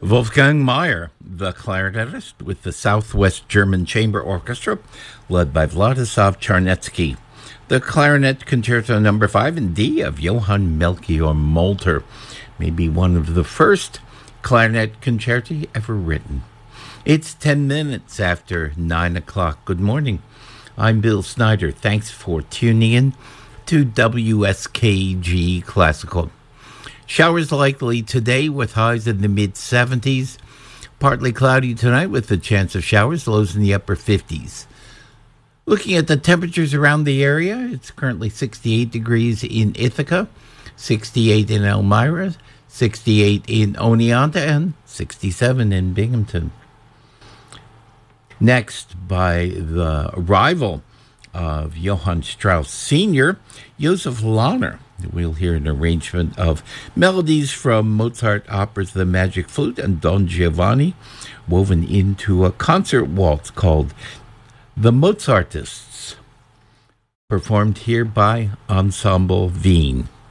Wolfgang Mayer, the clarinetist with the Southwest German Chamber Orchestra, led by Vladislav Charnetsky. The Clarinet Concerto No. 5 in D of Johann Melchior Molter, maybe one of the first clarinet concerti ever written. It's 10 minutes after 9 o'clock. Good morning. I'm Bill Snyder. Thanks for tuning in to WSKG Classical. Showers likely today with highs in the mid-70s. Partly cloudy tonight with a chance of showers, lows in the upper 50s. Looking at the temperatures around the area, it's currently 68 degrees in Ithaca, 68 in Elmira, 68 in Oneonta, and 67 in Binghamton. Next, by the arrival of Johann Strauss Sr., Joseph Lahner. We'll hear an arrangement of melodies from Mozart operas The Magic Flute and Don Giovanni, woven into a concert waltz called The Mozartists, performed here by Ensemble Wien.